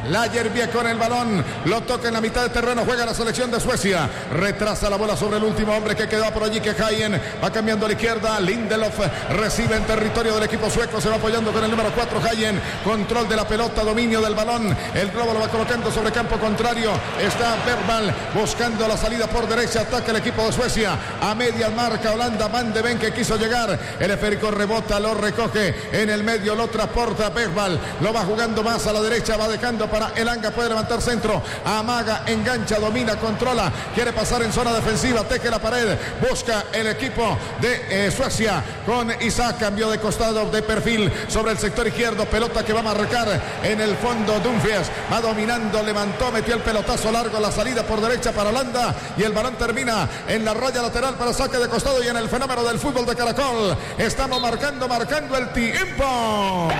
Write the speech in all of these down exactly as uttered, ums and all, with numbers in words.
Lagerbäck con el balón, lo toca en la mitad de terreno, juega la selección de Suecia, retrasa la bola sobre el último hombre que quedó por allí, que Hayen va cambiando a la izquierda, Lindelof recibe en territorio del equipo sueco, se va apoyando con el número cuatro Hayen, control de la pelota, dominio del balón, el globo lo va colocando sobre campo contrario, está Bergvall buscando la salida por derecha, ataca el equipo de Suecia, a media marca Holanda, Van de Ven que quiso llegar, el esférico rebota, lo recoge en el medio, lo transporta Bergvall, lo va jugando más a la derecha, va dejando para Elanga, puede levantar centro, amaga, engancha, domina, controla, quiere pasar en zona defensiva, teje la pared, busca el equipo de eh, Suecia con Isaac, cambio de costado, de perfil sobre el sector izquierdo, pelota que va a marcar en el fondo, Dumfries va dominando, levantó, metió el pelotazo largo, la salida por derecha para Holanda y el balón termina en la raya lateral para saque de costado y en el fenómeno del fútbol de Caracol estamos marcando, marcando el tiempo.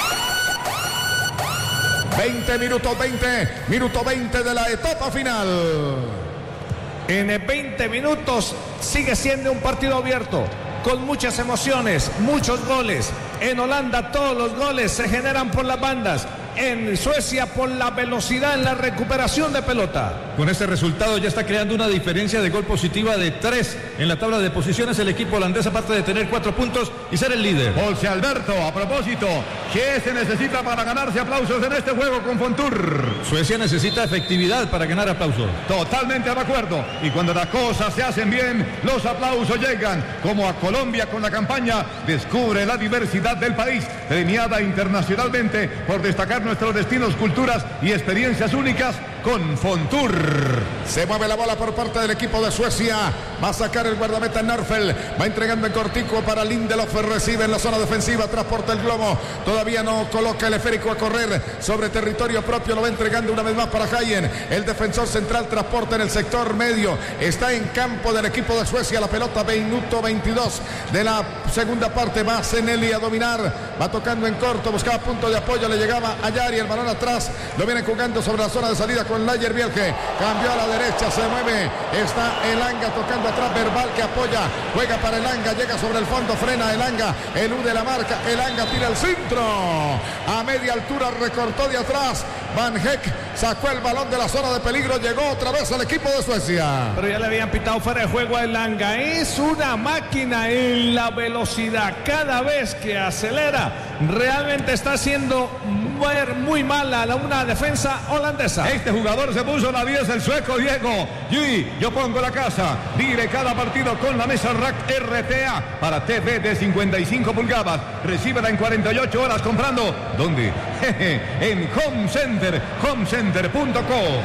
veinte minutos, veinte, minuto veinte de la etapa final. En veinte minutos sigue siendo un partido abierto, con muchas emociones, muchos goles. En Holanda todos los goles se generan por las bandas. En Suecia por la velocidad en la recuperación de pelota. Con este resultado ya está creando una diferencia de gol positiva de tres en la tabla de posiciones el equipo holandés, aparte de tener cuatro puntos y ser el líder. José Alberto, a propósito, ¿qué se necesita para ganarse aplausos en este juego con Fontour? Suecia necesita efectividad para ganar aplausos. Totalmente de acuerdo, y cuando las cosas se hacen bien, los aplausos llegan, como a Colombia con la campaña Descubre la diversidad del país, premiada internacionalmente por destacar nuestros destinos, culturas y experiencias únicas con Fontour. Se mueve la bola por parte del equipo de Suecia, va a sacar el guardameta Norfel, va entregando en cortico para Lindelof, recibe en la zona defensiva, transporta el globo, todavía no coloca el esférico a correr sobre territorio propio, lo va entregando una vez más para Hayen, el defensor central transporta en el sector medio, está en campo del equipo de Suecia, la pelota, minuto veintidós de la segunda parte, va Zenelli a dominar, va tocando en corto, buscaba punto de apoyo, le llegaba a Yari, el balón atrás, lo viene jugando sobre la zona de salida con Lagerbäck, cambió a la derecha, se mueve, está Elanga tocando atrás, Bergvall que apoya, juega para Elanga, llega sobre el fondo, frena Elanga, elude la marca, Elanga tira el centro, a media altura recortó de atrás, Van Heck sacó el balón de la zona de peligro, llegó otra vez al equipo de Suecia. Pero ya le habían pitado fuera de juego a Elanga, es una máquina en la velocidad, cada vez que acelera, realmente está haciendo ver muy mala una defensa holandesa. Este jugador se puso la diez, el sueco Diego. Y yo pongo la casa. Vive cada partido con la mesa Rack R T A para T V de cincuenta y cinco pulgadas. Recíbela en cuarenta y ocho horas comprando. ¿Dónde? En Home Center, home center punto com.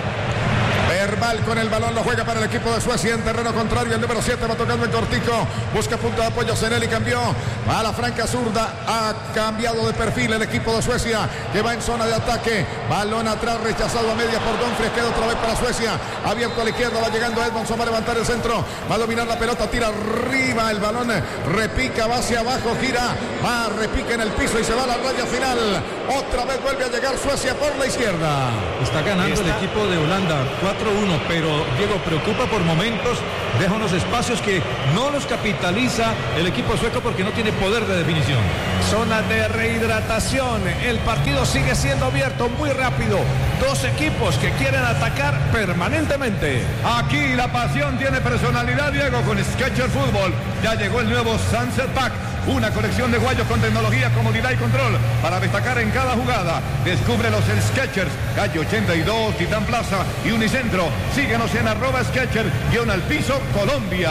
Bergvall con el balón, lo juega para el equipo de Suecia en terreno contrario, el número siete va tocando en cortico, busca punto de apoyo, Zenelli cambió a la franca zurda, ha cambiado de perfil el equipo de Suecia que va en zona de ataque, balón atrás rechazado a media por Dumfries, queda otra vez para Suecia, abierto a la izquierda, va llegando Edmondson, va a levantar el centro, va a dominar la pelota, tira arriba, el balón repica, va hacia abajo, gira, va, repica en el piso y se va a la raya final, otra vez vuelve a llegar Suecia por la izquierda. Está ganando está. el equipo de Holanda cuatro uno, pero Diego preocupa por momentos, deja unos espacios que no los capitaliza el equipo sueco porque no tiene poder de definición. Zona de rehidratación, el partido sigue siendo abierto muy rápido, dos equipos que quieren atacar permanentemente. Aquí la pasión tiene personalidad, Diego, con Skechers Fútbol, ya llegó el nuevo Sunset Pack, una colección de guayos con tecnología, comodidad y control para destacar en cada jugada. Descúbrelos en Skechers, calle ochenta y dos, Titán Plaza y Unicentro. Síguenos en arroba Skechers, guión al piso, Colombia.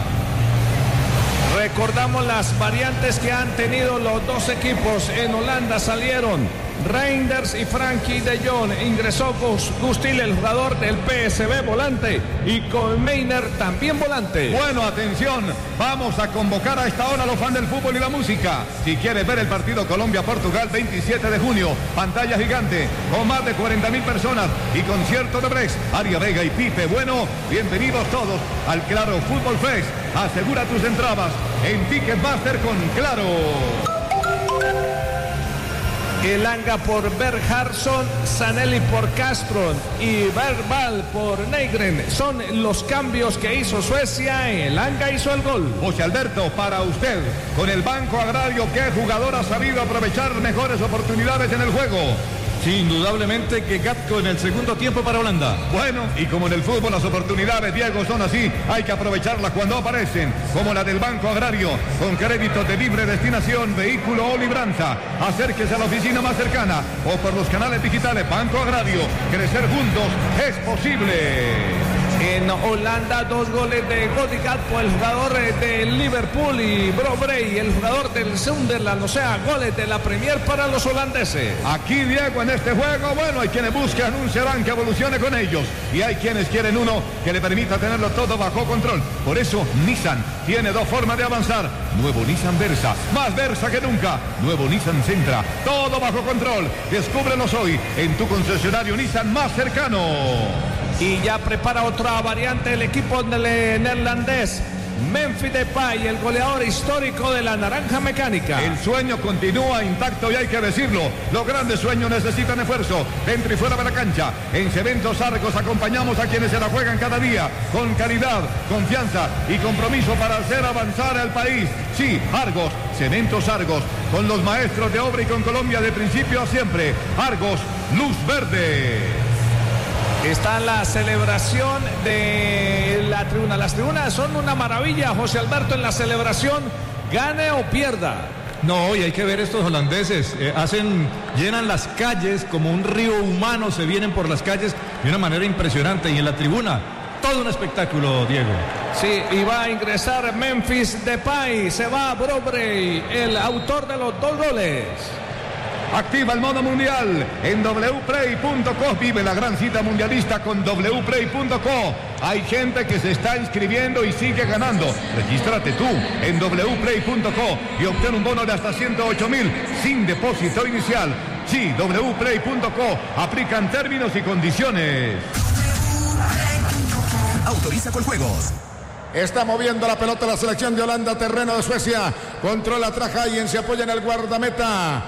Recordamos las variantes que han tenido los dos equipos. En Holanda salieron Reinders y Frankie de Jong, ingresó Gustil, el jugador del P S V, volante, y Koolmeiner también volante. Bueno, atención, vamos a convocar a esta hora a los fans del fútbol y la música. Si quieres ver el partido Colombia-Portugal veintisiete de junio, pantalla gigante, con más de cuarenta mil personas y concierto de Brex, Aria Vega y Pipe Bueno, bienvenidos todos al Claro Fútbol Fest. Asegura tus entradas en Ticketmaster con Claro. Elanga por Berghardsson, Zenelli por Castro y Bergvall por Nygren. Son los cambios que hizo Suecia. Elanga hizo el gol. José Alberto, para usted, con el Banco Agrario, ¿qué jugador ha sabido aprovechar mejores oportunidades en el juego? Sí, indudablemente que Gatko en el segundo tiempo para Holanda. Bueno, y como en el fútbol las oportunidades, Diego, son así, hay que aprovecharlas cuando aparecen, como la del Banco Agrario, con créditos de libre destinación, vehículo o libranza. Acérquese a la oficina más cercana o por los canales digitales Banco Agrario. Crecer juntos es posible. En Holanda, dos goles de Cody Gakpo, el jugador de Liverpool, y Bro Bray, el jugador del Sunderland. O sea, goles de la Premier para los holandeses. Aquí, Diego, en este juego, bueno, hay quienes buscan un Serán que evolucione con ellos. Y hay quienes quieren uno que le permita tenerlo todo bajo control. Por eso, Nissan tiene dos formas de avanzar. Nuevo Nissan Versa, más Versa que nunca. Nuevo Nissan Sentra, todo bajo control. Descúbrelos hoy en tu concesionario Nissan más cercano. Y ya prepara otra variante el equipo neerlandés. Memphis Depay, el goleador histórico de la naranja mecánica. El sueño continúa intacto y hay que decirlo. Los grandes sueños necesitan esfuerzo dentro y fuera de la cancha. En Cementos Argos acompañamos a quienes se la juegan cada día con calidad, confianza y compromiso para hacer avanzar al país. Sí, Argos, Cementos Argos, con los maestros de obra y con Colombia de principio a siempre. Argos, luz verde. Está la celebración de la tribuna. Las tribunas son una maravilla, José Alberto, en la celebración, gane o pierda. No, y hay que ver estos holandeses, eh, hacen, llenan las calles como un río humano, se vienen por las calles de una manera impresionante, y en la tribuna, todo un espectáculo, Diego. Sí, y va a ingresar Memphis Depay, se va Bro Bray, el autor de los dos goles. Activa el modo mundial en w play punto co. Vive la gran cita mundialista con w play punto co. Hay gente que se está inscribiendo y sigue ganando. Regístrate tú en w play punto co y obtén un bono de hasta ciento ocho mil sin depósito inicial. Sí, w play punto co. Aplican términos y condiciones. Autoriza con juegos. Está moviendo la pelota la selección de Holanda, terreno de Suecia. Controla atrás Hayen, se apoya en el guardameta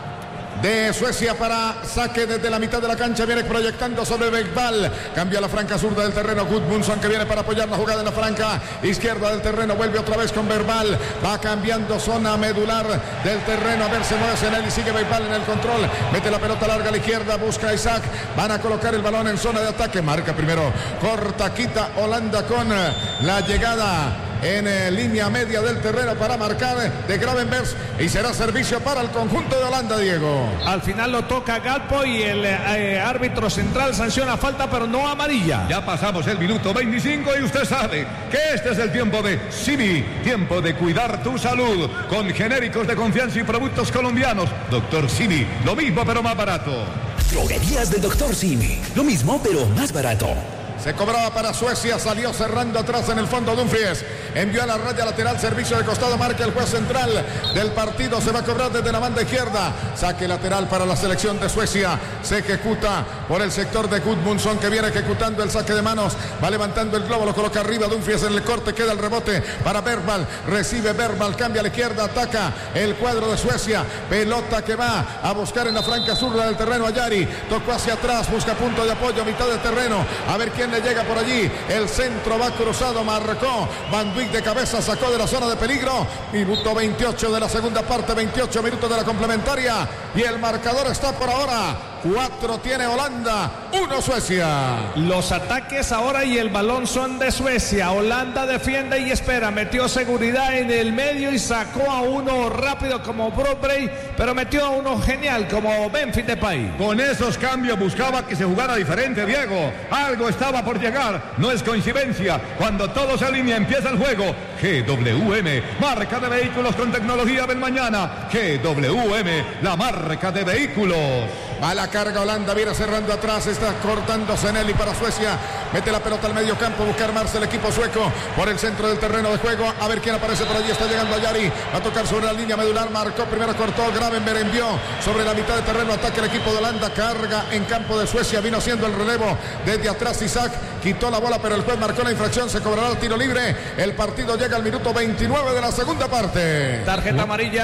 de Suecia para saque desde la mitad de la cancha. Viene proyectando sobre Beckball. Cambia la franca zurda del terreno. Gudmundsson, que viene para apoyar la jugada en la franca izquierda del terreno. Vuelve otra vez con Beckball. Va cambiando zona medular del terreno. A ver, se mueve Senel y sigue Beckball en el control. Mete la pelota larga a la izquierda. Busca a Isaac. Van a colocar el balón en zona de ataque. Marca primero. Corta, quita Holanda con la llegada en eh, línea media del terreno para marcar de Gravenberch, y será servicio para el conjunto de Holanda, Diego. Al final lo toca Gakpo y el eh, árbitro central sanciona falta, pero no amarilla. Ya pasamos el minuto veinticinco y usted sabe que este es el tiempo de Simi, tiempo de cuidar tu salud con genéricos de confianza y productos colombianos. Doctor Simi, lo mismo pero más barato. Droguerías del Doctor Simi, lo mismo pero más barato. Se cobraba para Suecia, salió cerrando atrás en el fondo Dumfries. Envió a la raya lateral, servicio de costado, marca el juez central del partido. Se va a cobrar desde la banda izquierda. Saque lateral para la selección de Suecia. Se ejecuta por el sector de Gudmundsson, que viene ejecutando el saque de manos. Va levantando el globo, lo coloca arriba Dumfries en el corte. Queda el rebote para Beckball. Recibe Beckball, cambia a la izquierda, ataca el cuadro de Suecia. Pelota que va a buscar en la franca zurda del terreno a Yari. Tocó hacia atrás, busca punto de apoyo, mitad del terreno. A ver quién le llega por allí. El centro va cruzado, marcó Van Dijk de cabeza, sacó de la zona de peligro. Minuto veintiocho de la segunda parte, veintiocho minutos de la complementaria, y el marcador está por ahora cuatro tiene Holanda, uno Suecia. Los ataques ahora y el balón son de Suecia. Holanda defiende y espera. Metió seguridad en el medio y sacó a uno rápido como Bro Bray, pero metió a uno genial como Memphis Depay. Con esos cambios buscaba que se jugara diferente, Diego. Algo estaba por llegar. No es coincidencia. Cuando todo se alinea, empieza el juego. G W M, marca de vehículos con tecnología del mañana. G W M, la marca de vehículos. Va la carga Holanda, viene cerrando atrás, está cortando Senelli para Suecia. Mete la pelota al medio campo, busca armarse el equipo sueco por el centro del terreno de juego. A ver quién aparece por allí, está llegando a Yari. Va a tocar sobre la línea medular, marcó, primero cortó, Gravenberch envió sobre la mitad del terreno, ataque el equipo de Holanda, carga en campo de Suecia, vino haciendo el relevo desde atrás Isaac, quitó la bola, pero el juez marcó la infracción, se cobrará el tiro libre. El partido llega al minuto veintinueve de la segunda parte. Tarjeta amarilla.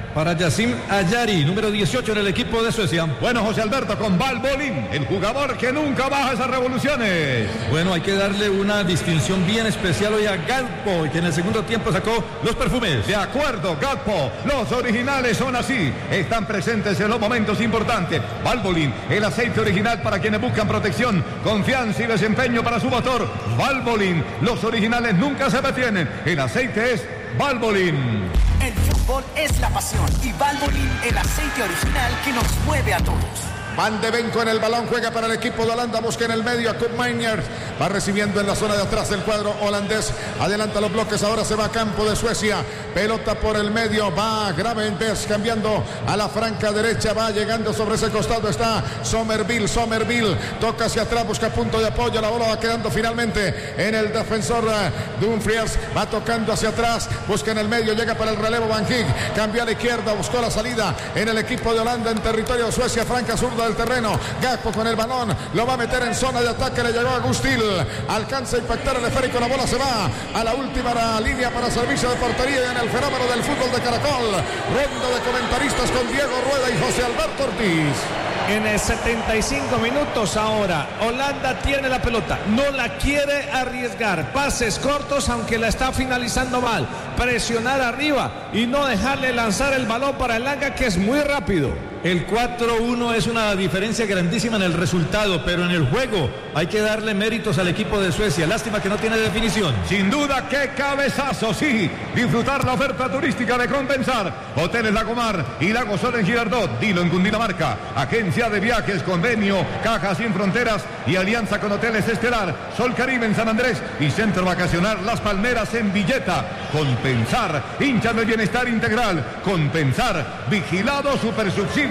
para Yacine Ayari, número dieciocho en el equipo de Suecia. Bueno, José Alberto, con Valbolín, el jugador que nunca baja esas revoluciones. Bueno, hay que darle una distinción bien especial hoy a Gakpo, que en el segundo tiempo sacó los perfumes. De acuerdo, Gakpo, los originales son así, están presentes en los momentos importantes. Valbolín, el aceite original para quienes buscan protección, confianza y desempeño para su motor. Valbolín, los originales nunca se detienen, el aceite es Valbolín. El fútbol es la pasión y Valbolín, el aceite original que nos mueve a todos. Van de Ven con el balón, juega para el equipo de Holanda, busca en el medio a Koopmeiners, va recibiendo en la zona de atrás el cuadro holandés, adelanta los bloques, ahora se va a campo de Suecia, pelota por el medio, va Gravenberch cambiando a la franca derecha, va llegando sobre ese costado, está Somerville, Somerville, toca hacia atrás, busca punto de apoyo, la bola va quedando finalmente en el defensor uh, Dumfries, va tocando hacia atrás, busca en el medio, llega para el relevo Van Gig, cambia a la izquierda, buscó la salida en el equipo de Holanda en territorio de Suecia, franca zurda del terreno, Gakpo con el balón, lo va a meter en zona de ataque, le llegó a Gustil, alcanza a impactar el esférico, la bola se va a la última línea para servicio de portería en el fenómeno del fútbol de Caracol, ronda de comentaristas con Diego Rueda y José Alberto Ortiz. En el setenta y cinco minutos ahora, Holanda tiene la pelota, no la quiere arriesgar, pases cortos aunque la está finalizando mal, presionar arriba y no dejarle lanzar el balón para el Elanga, que es muy rápido. El cuatro uno es una diferencia grandísima en el resultado, pero en el juego hay que darle méritos al equipo de Suecia. Lástima que no tiene definición. Sin duda, qué cabezazo, sí. Disfrutar la oferta turística de Compensar. Hoteles Lagomar y Lago Sol en Girardot, Dilo en Cundinamarca. Agencia de viajes, convenio, Caja Sin Fronteras y alianza con Hoteles Estelar, Sol Caribe en San Andrés y Centro Vacacional Las Palmeras en Villeta. Compensar, hinchas de bienestar integral. Compensar, vigilado supersubsidio.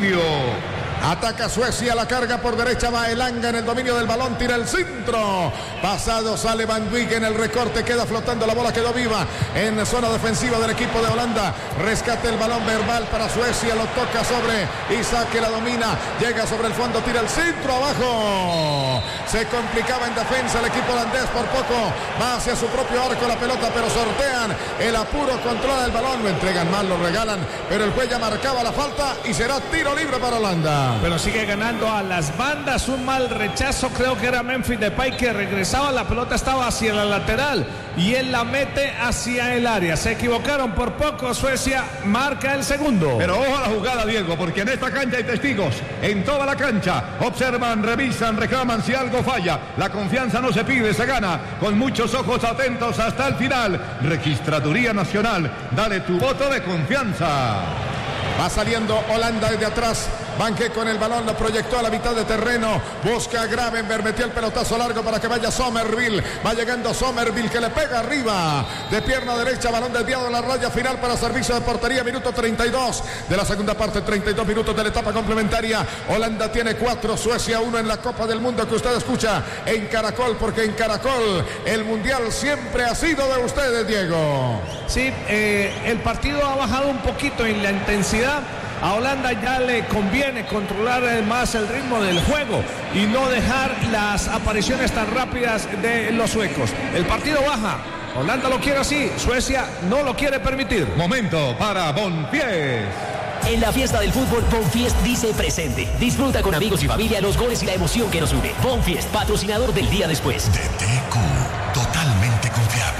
Ataca Suecia, la carga por derecha, va Elanga en el dominio del balón, tira el centro, pasado sale Van Dijk en el recorte, queda flotando, la bola quedó viva en zona defensiva del equipo de Holanda, rescate el balón verbal para Suecia, lo toca sobre Isaac, que la domina, llega sobre el fondo, tira el centro abajo, se complicaba en defensa el equipo holandés, por poco va hacia su propio arco la pelota, pero sortean el apuro, controla el balón, lo entregan mal, lo regalan, pero el juez ya marcaba la falta y será tiro libre para Holanda. Pero sigue ganando a las bandas, un mal rechazo, creo que era Memphis Depay que regresaba, la pelota estaba hacia la lateral y él la mete hacia el área, se equivocaron por poco, Suecia marca el segundo. Pero ojo a la jugada, Diego, porque en esta cancha hay testigos, en toda la cancha, observan, revisan, reclaman si algo falla, la confianza no se pide, se gana, con muchos ojos atentos hasta el final. Registraduría Nacional, dale tu voto de confianza. Va saliendo Holanda desde atrás. Banque con el balón, lo proyectó a la mitad de terreno. Busca a Gravenberch, metió el pelotazo largo para que vaya Somerville. Va llegando Somerville, que le pega arriba. De pierna derecha, balón desviado en la raya final para servicio de portería. Minuto treinta y dos de la segunda parte, treinta y dos minutos de la etapa complementaria. Holanda tiene cuatro, Suecia uno en la Copa del Mundo que usted escucha en Caracol, porque en Caracol el Mundial siempre ha sido de ustedes, Diego. Sí, eh, el partido ha bajado un poquito en la intensidad. A Holanda ya le conviene controlar más el ritmo del juego y no dejar las apariciones tan rápidas de los suecos. El partido baja, Holanda lo quiere así, Suecia no lo quiere permitir. Momento para Bonfies. En la fiesta del fútbol, Bonfies dice presente. Disfruta con amigos y familia los goles y la emoción que nos une. Bonfies, patrocinador del día después. D T Q, totalmente confiable.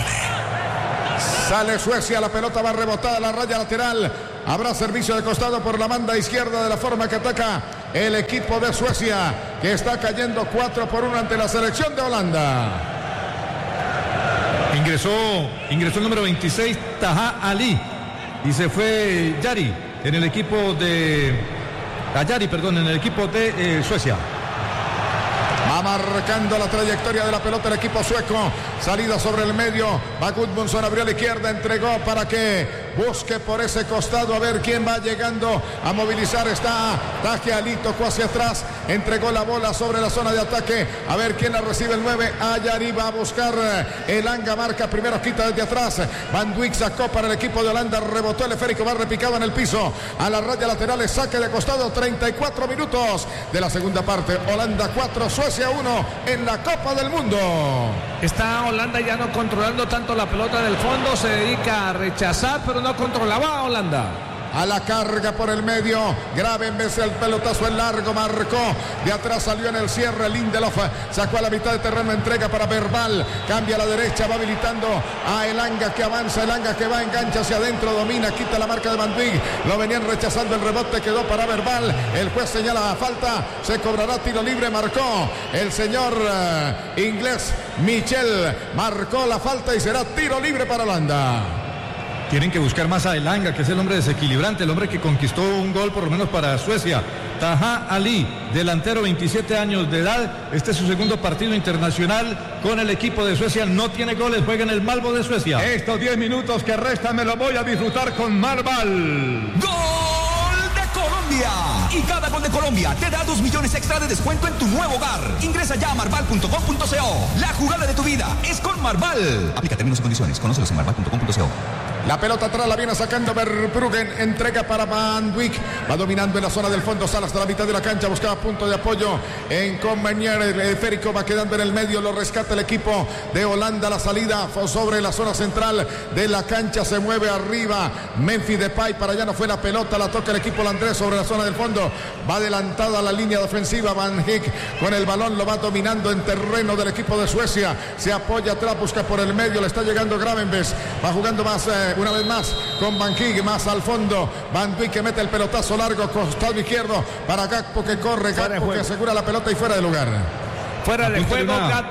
Sale Suecia, la pelota va rebotada a la raya lateral. Habrá servicio de costado por la banda izquierda de la forma que ataca el equipo de Suecia, que está cayendo cuatro por uno ante la selección de Holanda. Ingresó, ingresó el número veintiséis, Taha Ali, y se fue Yari en el equipo de... Ayari, perdón, en el equipo de eh, Suecia. Va marcando la trayectoria de la pelota el equipo sueco. Salida sobre el medio. Va Gudmundsson, abrió a la izquierda, entregó para que busque por ese costado a ver quién va llegando a movilizar. Está Taje Ali, tocó hacia atrás, entregó la bola sobre la zona de ataque. A ver quién la recibe el nueve. Ayari va a buscar Elanga, marca primero, quita desde atrás. Van Dijk sacó para el equipo de Holanda, rebotó el esférico, va repicado en el piso. A la raya lateral, saque de costado, treinta y cuatro minutos de la segunda parte. Holanda cuatro, Suecia uno en la Copa del Mundo. Está Holanda ya no controlando tanto la pelota del fondo, se dedica a rechazar, pero no controlaba a Holanda. a la carga por el medio. Gravenberch, el pelotazo en largo, marcó. De atrás salió en el cierre. Lindelof sacó a la mitad de terreno, entrega para Verbal. Cambia a la derecha, va habilitando a Elanga que avanza. Elanga que va, engancha hacia adentro, domina, quita la marca de Van Dijk. Lo venían rechazando, el rebote quedó para Verbal. El juez señala la falta. Se cobrará tiro libre. Marcó el señor uh, inglés Michel. Marcó la falta y será tiro libre para Holanda. Tienen que buscar más a Elanga, que es el hombre desequilibrante, el hombre que conquistó un gol por lo menos para Suecia. Taha Ali, delantero, veintisiete años de edad. Este es su segundo partido internacional con el equipo de Suecia. No tiene goles, juega en el Malmö de Suecia. Estos diez minutos que restan me lo voy a disfrutar con Marval. ¡Gol de Colombia! Y cada gol de Colombia te da dos millones extra de descuento en tu nuevo hogar. Ingresa ya a marval punto com punto co. La jugada de tu vida es con Marval. Aplica términos y condiciones. Conócelos en marval punto com punto co. La pelota atrás la viene sacando Verbruggen, entrega para Van Dijk, va dominando en la zona del fondo, sale hasta la mitad de la cancha, buscaba punto de apoyo en Convenier, el esférico va quedando en el medio, lo rescata el equipo de Holanda, la salida sobre la zona central de la cancha, se mueve arriba Memphis Depay, para allá no fue la pelota, la toca el equipo holandés sobre la zona del fondo, va adelantada la línea defensiva, Van Dijk con el balón lo va dominando en terreno del equipo de Suecia, se apoya atrás, busca por el medio, le está llegando Gravenberch, va jugando más eh, una vez más con Van Dijk, más al fondo Van Dijk que mete el pelotazo largo, costado izquierdo para Gakpo que corre, Gakpo que asegura la pelota y fuera de lugar, fuera de juego.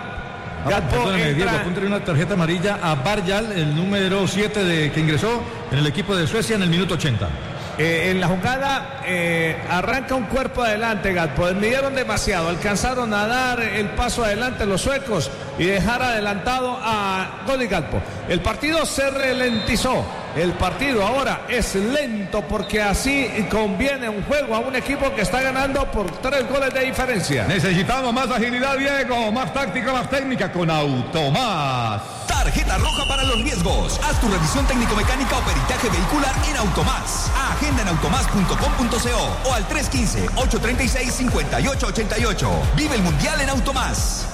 Gakpo entra. Perdóname, una tarjeta amarilla a Barjal, el número siete de, que ingresó en el equipo de Suecia en el minuto ochenta. Eh, en la jugada eh, arranca un cuerpo adelante, Gakpo. Midieron demasiado, alcanzaron a dar el paso adelante los suecos y dejar adelantado a Cody Gakpo. El partido se ralentizó. El partido ahora es lento porque así conviene un juego a un equipo que está ganando por tres goles de diferencia. Necesitamos más agilidad, Diego, más táctica, más técnica con Automás. Tarjeta roja para los riesgos. Haz tu revisión técnico-mecánica o peritaje vehicular en Automás. Agenda en automás punto com punto co o al tres uno cinco, ocho tres seis, cinco ocho ocho ocho. Vive el Mundial en Automás.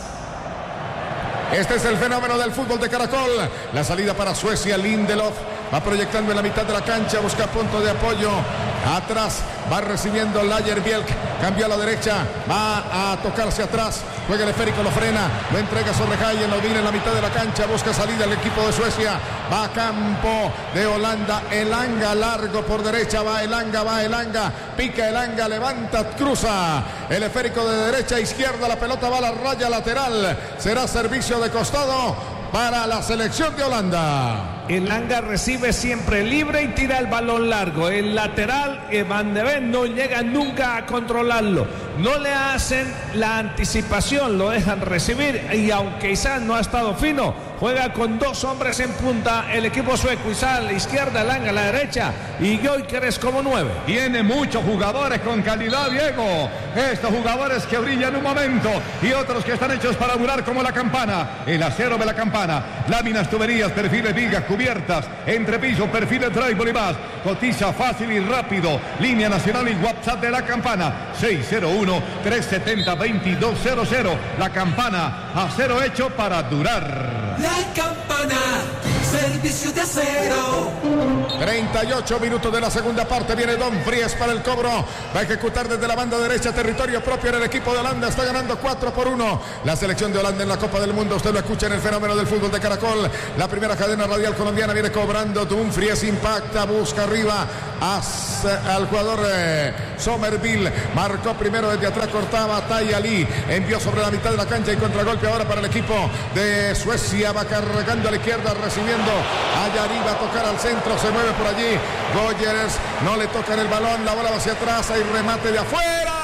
Este es el fenómeno del fútbol de Caracol. La salida para Suecia, Lindelof va proyectando en la mitad de la cancha, busca punto de apoyo. Atrás va recibiendo Lagerbielke, cambió a la derecha, va a tocarse atrás, juega el esférico, lo frena, lo entrega sobre Hayen, lo viene en la mitad de la cancha, busca salida el equipo de Suecia, va a campo de Holanda, Elanga largo por derecha, va Elanga, va Elanga, pica Elanga, levanta, cruza, el esférico de derecha a izquierda, la pelota va a la raya lateral, será servicio de costado para la selección de Holanda. Elanga recibe siempre libre y tira el balón largo. El lateral, eh, Van de Ven, no llega nunca a controlarlo. No le hacen la anticipación, lo dejan recibir. Y aunque quizás no ha estado fino, juega con dos hombres en punta el equipo sueco. Izá a la izquierda, Elanga a la derecha y Gyökeres como nueve. Tiene muchos jugadores con calidad, Diego. Estos jugadores que brillan un momento y otros que están hechos para durar como la campana. El acero de la campana. Láminas, tuberías, perfiles, vigas, cubiertas, entrepiso, perfiles, drywall y más. Cotiza fácil y rápido. Línea nacional y WhatsApp de la campana. seis cero uno, tres siete cero, dos dos cero cero. La campana, acero hecho para durar. La campana, servicio de acero. treinta y ocho minutos de la segunda parte. Viene Dumfries para el cobro. Va a ejecutar desde la banda derecha, territorio propio en el equipo de Holanda. Está ganando cuatro por uno. La selección de Holanda en la Copa del Mundo. Usted lo escucha en el fenómeno del fútbol de Caracol. La primera cadena radial colombiana viene cobrando. Dumfries impacta, busca arriba hacia, al jugador eh, Somerville. Marcó primero desde atrás, cortaba Taha Ali. Envió sobre la mitad de la cancha y contragolpe ahora para el equipo de Suecia. Va cargando a la izquierda, recibiendo allá arriba, a tocar al centro, se mueve por allí Gyökeres, no le tocan el balón, la bola va hacia atrás, hay remate de afuera,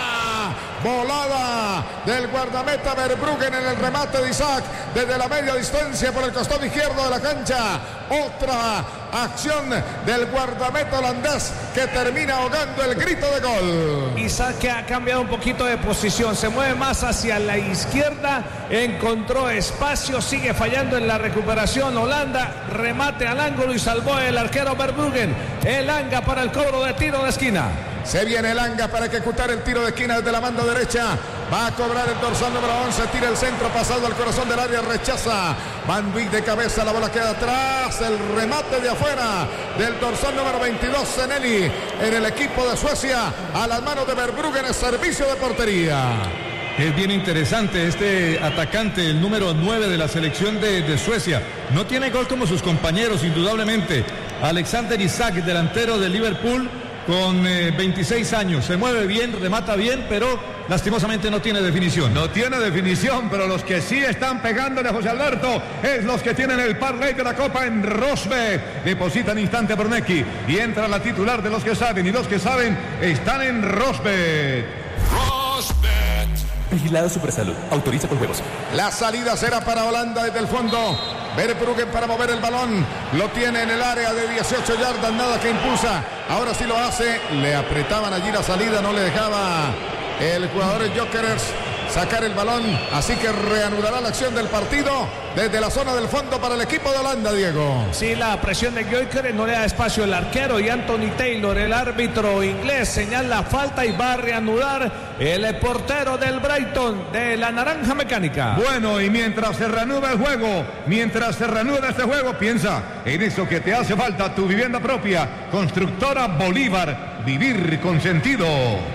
volada del guardameta Verbruggen en el remate de Isaac desde la media distancia por el costado izquierdo de la cancha. Otra acción del guardameta holandés que termina ahogando el grito de gol. Isaac, que ha cambiado un poquito de posición, se mueve más hacia la izquierda, encontró espacio, sigue fallando en la recuperación Holanda, remate al ángulo y salvó el arquero Verbruggen. Elanga para el cobro de tiro de esquina. Se viene Elanga para ejecutar el tiro de esquina desde la banda derecha. Va a cobrar el dorsal número once. Tira el centro pasado al corazón del área. Rechaza. Van Dijk de cabeza. La bola queda atrás. El remate de afuera del dorsal número veintidós. Zeneli en el equipo de Suecia. A las manos de Verbruggen en servicio de portería. Es bien interesante este atacante, el número nueve de la selección de, de Suecia. No tiene gol como sus compañeros, indudablemente. Alexander Isak, delantero de Liverpool, con eh, veintiséis años. Se mueve bien, remata bien, pero lastimosamente no tiene definición. No tiene definición, pero los que sí están pegándole a José Alberto es los que tienen el parlay de la Copa en Rosbet. Depositan instante por Neki y entra la titular de los que saben. Y los que saben están en Rosbet. Rosbet. Vigilado Supersalud. Autoriza con juegos. La salida será para Holanda desde el fondo. Verbruggen para mover el balón. Lo tiene en el área de dieciocho yardas. Nada que impulsa. Ahora sí lo hace. Le apretaban allí la salida. No le dejaba el jugador Gyökeres sacar el balón. Así que reanudará la acción del partido desde la zona del fondo para el equipo de Holanda, Diego. Sí, la presión de Gyökeres no le da espacio el arquero y Anthony Taylor, el árbitro inglés, señala falta y va a reanudar el portero del Brighton, de la Naranja Mecánica. Bueno, y mientras se reanuda el juego, mientras se reanuda este juego, piensa en eso que te hace falta, tu vivienda propia. Constructora Bolívar, vivir con sentido.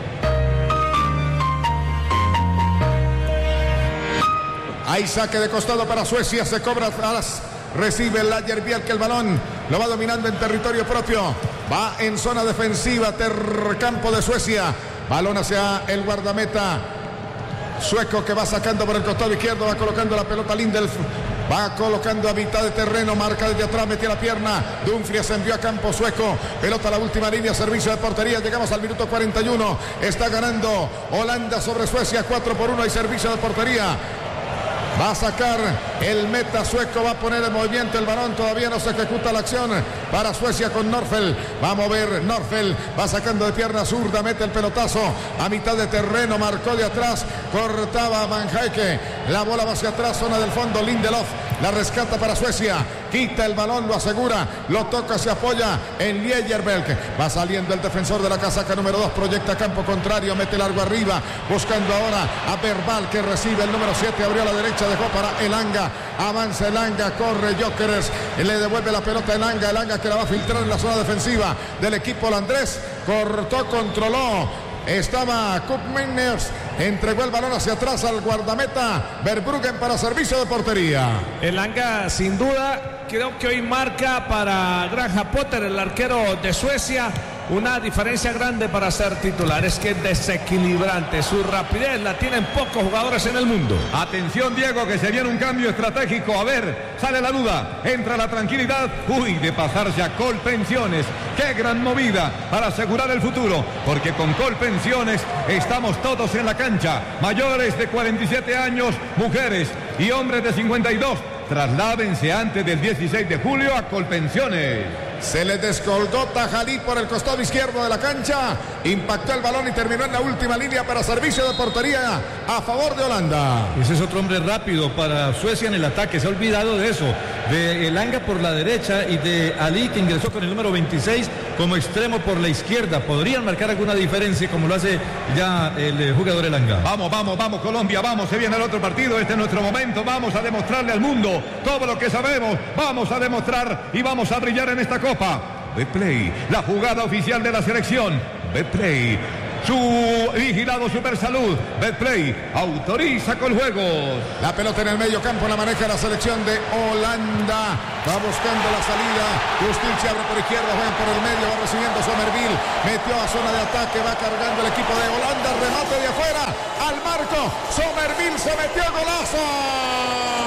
Hay saque de costado para Suecia, se cobra atrás, recibe el Lager Bielke el balón, lo va dominando en territorio propio, va en zona defensiva, campo de Suecia, balón hacia el guardameta sueco que va sacando por el costado izquierdo, va colocando la pelota Lindelöf, va colocando a mitad de terreno, marca desde atrás, metió la pierna, Dumfries envió a campo sueco, pelota a la última línea, servicio de portería, llegamos al minuto cuarenta y uno, está ganando Holanda sobre Suecia, cuatro por uno, hay servicio de portería. Va a sacar el meta sueco, va a poner en movimiento el balón, todavía no se ejecuta la acción para Suecia con Norfelt, va a mover Norfelt, va sacando de pierna zurda, mete el pelotazo a mitad de terreno, marcó de atrás, cortaba Van Heike, la bola va hacia atrás, zona del fondo, Lindelöf, la rescata para Suecia, quita el balón, lo asegura, lo toca, se apoya en Liejerberg, va saliendo el defensor de la casaca número dos, proyecta campo contrario, mete largo arriba, buscando ahora a Verbal que recibe el número siete, abrió a la derecha, dejó para Elanga, avanza Elanga, corre Gyökeres, le devuelve la pelota a Elanga, Elanga que la va a filtrar en la zona defensiva del equipo holandés, cortó, controló, estaba Koopmeiners, entregó el balón hacia atrás al guardameta Verbruggen para servicio de portería. Elanga sin duda, creo que hoy marca para Graham Potter, el arquero de Suecia, una diferencia grande para ser titular. Es que es desequilibrante, su rapidez la tienen pocos jugadores en el mundo. Atención, Diego, que se viene un cambio estratégico. A ver, sale la duda, entra la tranquilidad. Uy, de pasarse a Colpensiones. Qué gran movida para asegurar el futuro, porque con Colpensiones estamos todos en la cancha, mayores de cuarenta y siete años, mujeres y hombres de cincuenta y dos. Trasládense antes del dieciséis de julio a Colpensiones. Se le descolgó Tajalí por el costado izquierdo de la cancha, impactó el balón y terminó en la última línea para servicio de portería a favor de Holanda. Ese es otro hombre rápido para Suecia en el ataque, se ha olvidado de eso, de Elanga por la derecha y de Ali que ingresó con el número veintiséis como extremo por la izquierda. Podrían marcar alguna diferencia como lo hace ya el jugador Elanga. Vamos, vamos, vamos Colombia, vamos, se viene el otro partido, este es nuestro momento, vamos a demostrarle al mundo todo lo que sabemos, vamos a demostrar y vamos a brillar en esta Copa. Betplay, la jugada oficial de la selección. Betplay, su vigilado Supersalud. Betplay autoriza con juegos. La pelota en el medio campo, la maneja la selección de Holanda. Va buscando la salida. Justin se abre por izquierda, juega por el medio, va recibiendo Somerville. Metió a zona de ataque, va cargando el equipo de Holanda. Remate de afuera al marco. Somerville se metió, golazo.